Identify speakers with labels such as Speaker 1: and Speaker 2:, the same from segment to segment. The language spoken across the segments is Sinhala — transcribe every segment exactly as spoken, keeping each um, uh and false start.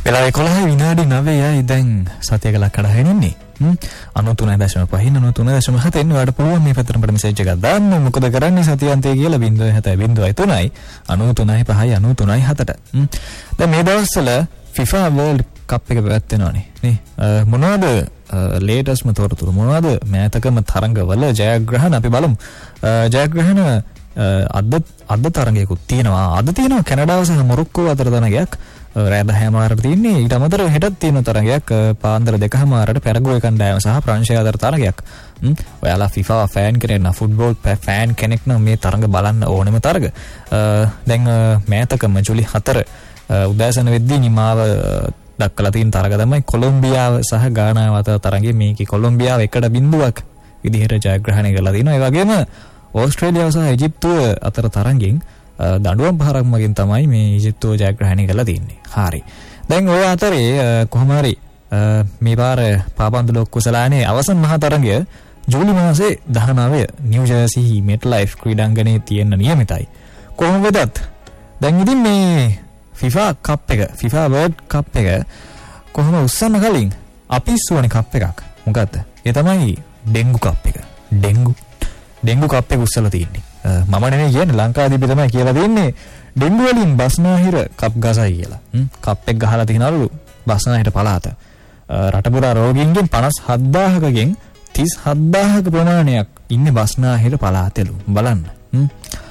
Speaker 1: වෙලාව එකොළහයි විනාඩි නවයයි දැන් සතියක ලක්කඩ ඉන්නේ. හ්ම් අනූතුනයි දශම පහ අනූතුනයි දශම හතෙන් ඔයාලට පුළුවන් මේ පැත්තට අපිට මෙසේජ් එකක් දාන්න. මොකද කරන්නේ සතියන්තය කියලා ज़ीरो सात ज़ीरो त्रीයි අනූතුනයි පහයි අනූතුනයි හතට. හ්ම් දැන් මේ දවස්වල FIFA World Cup එක පැවැත්වෙනවානේ නේ. මොනවද ලේටස්ට්ම තොරතුරු මොනවද මෑතකම තරඟවල ජයග්‍රහණ අපි බලමු. ජයග්‍රහණ අද අද තරඟයකුත් තියෙනවා. අද තියෙනවා කැනඩාව සහ මොරොක්කෝ අතර තරඟයක්. රෑ දහයමාරට තියෙන්නේ. ඊට අමතරව හෙටත් තියෙන තරඟයක් පාන්දර දෙකමාරට පැරගුවේ කණ්ඩායම සහ ප්‍රංශය අතර තරඟයක්. හ්ම් ඔයාලා FIFA ෆෑන් කෙනෙක් නම් ෆුට්බෝල් ෆෑන් කෙනෙක් නම් මේ තරඟ බලන්න ඕනෙම තරඟ. දැන් මෑතකම ජූලි හතර උදෑසන වෙද්දී නිමාව දක්වලා තියෙන තරඟ තමයි කොලොම්බියාව සහ ගානාව අතර තරඟය. මේකේ කොලොම්බියාව එකට බිංදුවක් විදිහට ජයග්‍රහණය කරලා තිනවා. ඒ වගේම ඕස්ට්‍රේලියාව සහ ඊජිප්තුව අතර තරඟෙන් දඬුවම් පහරක් මගින් තමයි මේ ඊජිප්තුව ජයග්‍රහණය කරලා තින්නේ. හරි. දැන් ඔය අතරේ කොහොම හරි මේ පාර පාපන්දු ලොක් කුසලානේ අවසන් මහා තරඟය ජූලි මාසේ දහනවය නිව් ජර්සි මෙට්ලයිෆ් ක්‍රීඩාංගණයේ තියෙන්න නියමිතයි. කොහොම වෙතත් දැන් ඉතින් මේ FIFA කප් එක FIFA World Cup එක කොහොම උස්සන්න කලින් අපි ඉස්සුවනේ කප් එකක්. මොකද්ද? ඒ තමයි ඩෙන්ගු කප් එක. ඩෙන්ගු ඩෙන්ගු කප් එක උස්සලා තියෙන්නේ. මම නෙමෙයි කියන්නේ ලංකාදීපි තමයි කියලා දෙන්නේ. ඩෙන්ගු වලින් බස්නාහිර කප් ගසයි කියලා. හ්ම් කප් එක ගහලා තියනලු බස්නාහිර පළාත. රටපුරා රෝගීන්ගෙන් පනස් හත්දාහකගෙන් තිස් හත්දාහක ප්‍රමාණයක් ඉන්නේ බස්නාහිර පළාතෙලු. බලන්න. හ්ම්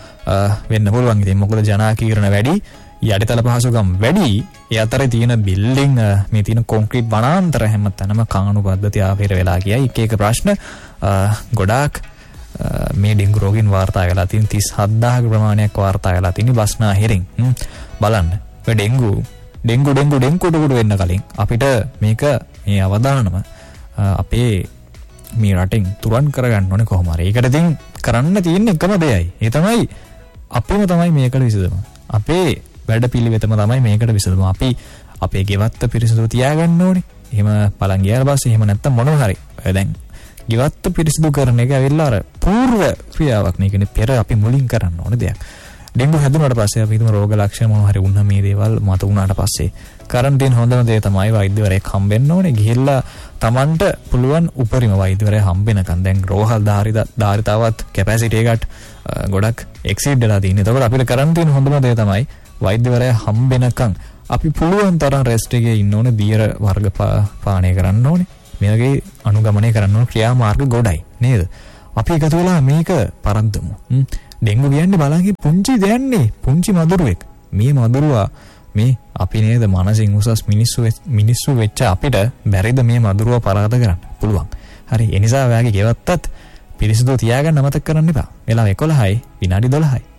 Speaker 1: වෙන්න පුළුවන් ඉතින් මොකද ජනාකීර්ණ වැඩි, යටිතල පහසුකම් වැඩි. ඒ අතරේ තියෙන බිල්ඩින් මේ තියෙන කොන්ක්‍රීට් වනාන්තර හැමතැනම කාණු පද්ධතිය ආපිර වෙලා ගියයි. එක එක ප්‍රශ්න ගොඩාක් මේ ඩෙන්ගු රෝගීන් වාර්තා වෙලා තියෙන තිස් හත්දාහක ප්‍රමාණයක් වාර්තා වෙලා තියෙන බස්නාහිරින්. බලන්න. ඔය ඩෙන්ගු ඩෙන්ගු ඩෙන්ගු ඩෙන්ගු කුඩු වෙන්න කලින් අපිට මේක මේ අවදානම අපේ මේ රටෙන් තුරන් කරගන්න ඕනේ කොහොම හරි. ඒකට ඉතින් කරන්න තියෙන එකම දෙයයි. ඒ තමයි අපිම තමයි මේකට විසඳුම. අපේ වැඩපිළිවෙතම තමයි මේකට විසඳුම. අපි අපේ ගෙවත්ත පිරිසිදු තියාගන්න ඕනේ. එහෙම බලන් ගියාට පස්සේ එහෙම නැත්තම් මොනවා හරි. දැන් ගෙවත්ත පිරිසිදු කරන එක ඇවිල්ලා අර పూర్ව ක්‍රියාවක් නේ. කියන්නේ පෙර අපි මුලින් කරන්න ඕනේ දෙයක්. ඩෙන්ගු හැදුනාට පස්සේ අපි හිතමු රෝග ලක්ෂණ මොනවා හරි වුණා මේ දේවල් මත වුණාට පස්සේ කරන්න තියෙන හොඳම දේ තමයි වෛද්‍යවරයෙක් හම්බෙන්න ඕනේ. ගිහිල්ලා Tamanට පුළුවන් උපරිම වෛද්‍යවරයෙක් හම්බෙනකන් දැන් රෝහල් ධාරිතාවත් කැපැසිටි එකට ගොඩක් එක්සීඩ් වෙලා තියෙනවා. ඒතකොට අපිට කරන්න තියෙන හොඳම දේ තමයි වෛද්‍යවරයා හම්බෙනකන් අපි පුළුවන් තරම් රෙස්ට් එකේ ඉන්න ඕනේ. බියර වර්ග පානය කරන්න ඕනේ. මේකේ අනුගමනය කරන්න ඕන ක්‍රියාමාර්ග ගොඩයි නේද? අපි එකතු වෙලා මේක පරද්දමු. හ්ම් ඩෙන්ගු කියන්නේ බලංගි පුංචි දෙයන්නේ පුංචි මදුරුවෙක්. මේ මදුරුවා මේ අපි නේද මනසින් උසස් මිනිස්සු මිනිස්සු වෙච්ච අපිට බැරිද මේ මදුරුවා පරාද කරන්න? පුළුවන්. හරි. ඒ නිසා ඔයාගේ ගෙවත්තත් පිරිසිදු තියාගන්න අමතක කරන්න එපා. වෙලාව එකොළහයි විනාඩි දොළහයි.